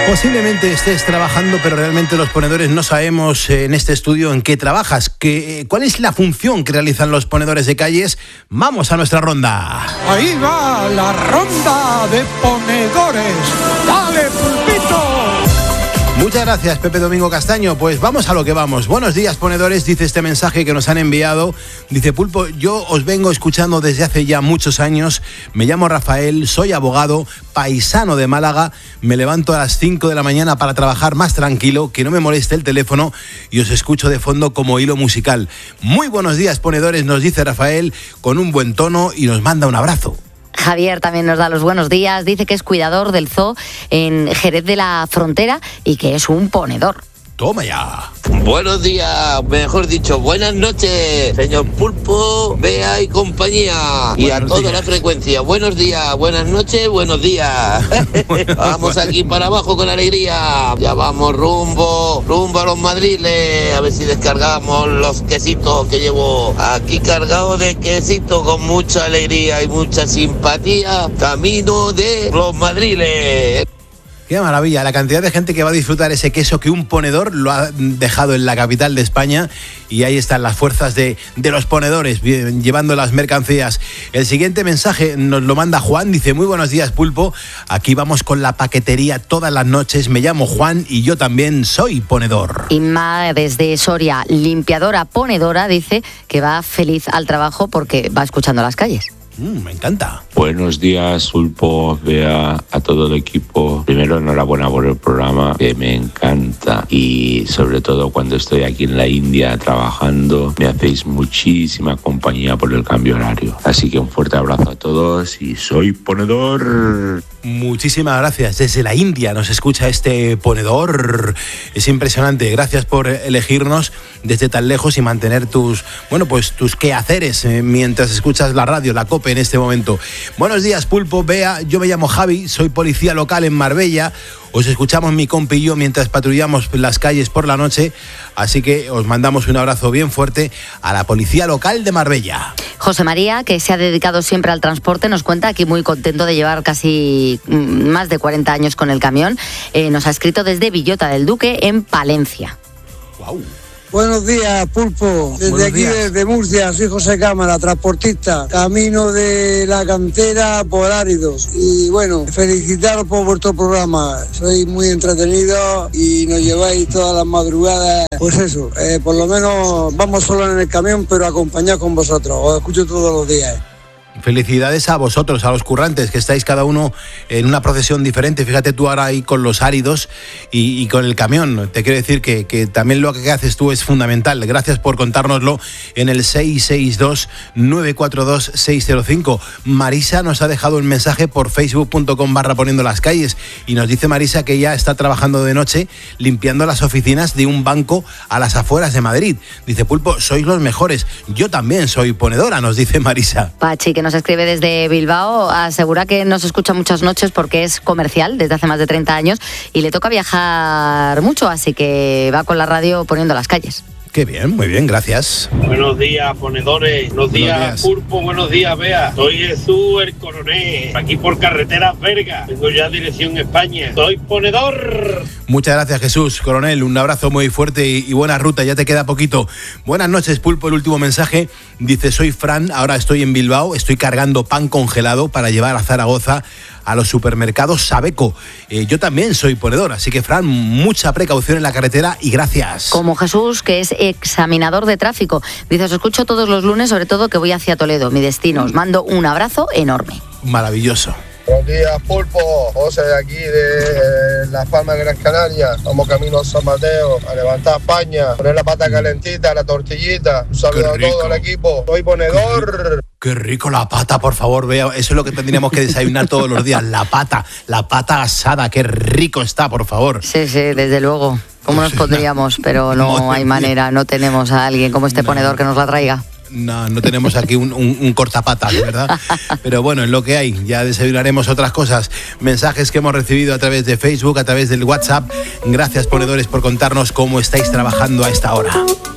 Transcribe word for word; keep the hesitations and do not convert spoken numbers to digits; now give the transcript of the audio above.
Posiblemente estés trabajando, pero realmente los ponedores no sabemos en este estudio en qué trabajas, qué, cuál es la función que realizan los ponedores de calles. Vamos a nuestra ronda. Ahí va la ronda de ponedores. ¡Dale, pulpito! Muchas gracias, Pepe Domingo Castaño. Pues vamos a lo que vamos. Buenos días, ponedores, dice este mensaje que nos han enviado. Dice: Pulpo, yo os vengo escuchando desde hace ya muchos años. Me llamo Rafael, soy abogado, paisano de Málaga. Me levanto a las cinco de la mañana para trabajar más tranquilo, que no me moleste el teléfono, y os escucho de fondo como hilo musical. Muy buenos días, ponedores, nos dice Rafael, con un buen tono, y nos manda un abrazo. Javier también nos da los buenos días, dice que es cuidador del zoo en Jerez de la Frontera y que es un ponedor. Toma ya. Buenos días, mejor dicho, buenas noches, señor Pulpo, Bea y compañía. Y buenos a toda días. La frecuencia. Buenos días, buenas noches, buenos días. Vamos aquí para abajo con alegría. Ya vamos rumbo, rumbo a los madriles. A ver si descargamos los quesitos que llevo aquí cargados de quesito con mucha alegría y mucha simpatía. Camino de los madriles. Qué maravilla, la cantidad de gente que va a disfrutar ese queso que un ponedor lo ha dejado en la capital de España, y ahí están las fuerzas de, de los ponedores llevando las mercancías. El siguiente mensaje nos lo manda Juan, dice: muy buenos días, Pulpo, aquí vamos con la paquetería todas las noches, me llamo Juan y yo también soy ponedor. Inma desde Soria, limpiadora ponedora, dice que va feliz al trabajo porque va escuchando las calles. Mm, me encanta. Buenos días, Pulpo, Bea, a todo el equipo. Primero, enhorabuena por el programa, que me encanta. Y sobre todo cuando estoy aquí en la India trabajando, me hacéis muchísima compañía por el cambio horario. Así que un fuerte abrazo a todos y soy ponedor. Muchísimas gracias. Desde la India nos escucha este ponedor. Es impresionante. Gracias por elegirnos desde tan lejos y mantener tus, bueno, pues tus quehaceres eh, mientras escuchas la radio, la COPE en este momento. Buenos días, Pulpo, Bea. Yo me llamo Javi, soy policía local en Marbella. Os escuchamos mi compi y yo mientras patrullamos las calles por la noche, así que os mandamos un abrazo bien fuerte a la policía local de Marbella. José María, que se ha dedicado siempre al transporte, nos cuenta aquí muy contento de llevar casi más de cuarenta años con el camión. Eh, nos ha escrito desde Villota del Duque, en Palencia. Wow. Buenos días, Pulpo. Desde Buenos aquí, días. desde Murcia, soy José Cámara, transportista, camino de la cantera por áridos. Y bueno, felicitaros por vuestro programa. Sois muy entretenidos y nos lleváis todas las madrugadas. Pues eso, eh, por lo menos vamos solos en el camión, pero acompañados con vosotros. Os escucho todos los días. Felicidades a vosotros, a los currantes, que estáis cada uno en una procesión diferente. Fíjate tú ahora ahí con los áridos y, y con el camión. Te quiero decir que, que también lo que haces tú es fundamental. Gracias por contárnoslo en el seis seis dos, nueve cuatro dos, seis cero cinco. Marisa nos ha dejado un mensaje por facebook punto com barra poniendo las calles, y nos dice Marisa que ella está trabajando de noche limpiando las oficinas de un banco a las afueras de Madrid. Dice: Pulpo, sois los mejores. Yo también soy ponedora, nos dice Marisa. Pachi, que nos escribe desde Bilbao, asegura que nos escucha muchas noches porque es comercial desde hace más de treinta años y le toca viajar mucho, así que va con la radio poniendo las calles. Qué bien, muy bien, gracias. Buenos días, ponedores. Buenos, buenos días, días, Pulpo. Buenos días, Bea. Soy Jesús, el coronel. Aquí por carretera Verga. Tengo ya dirección España. Soy ponedor. Muchas gracias, Jesús, coronel. Un abrazo muy fuerte y, y buena ruta. Ya te queda poquito. Buenas noches, Pulpo. El último mensaje dice: soy Fran. Ahora estoy en Bilbao. Estoy cargando pan congelado para llevar a Zaragoza a los supermercados Sabeco. Eh, yo también soy ponedor, así que, Fran, mucha precaución en la carretera y gracias. Como Jesús, que es examinador de tráfico. Dice: os escucho todos los lunes, sobre todo que voy hacia Toledo, mi destino. Os mando un abrazo enorme. Maravilloso. Buenos días, Pulpo. José de aquí, de Las Palmas de Gran Canaria. Vamos camino a San Mateo, a levantar España, poner la pata calentita, la tortillita. Un saludo a todo el equipo. Soy ponedor. Qué rico la pata, por favor, Bea. Eso es lo que tendríamos que desayunar todos los días. La pata, la pata asada. Qué rico está, por favor. Sí, sí, desde luego. ¿Cómo nos pondríamos? Pero no hay manera, no tenemos a alguien como este no. ponedor que nos la traiga. No, no tenemos aquí un, un, un cortapatas, ¿verdad? Pero bueno, es lo que hay. Ya desayunaremos otras cosas. Mensajes que hemos recibido a través de Facebook, a través del WhatsApp. Gracias, ponedores, por contarnos cómo estáis trabajando a esta hora.